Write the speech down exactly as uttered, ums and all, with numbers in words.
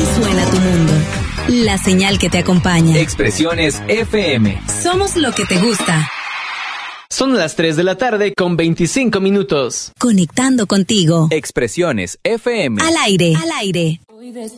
suena tu mundo. La señal que te acompaña. Expresiones F M. Somos lo que te gusta. Son las tres de la tarde con veinticinco minutos. Conectando contigo. Expresiones F M. Al aire. Al aire.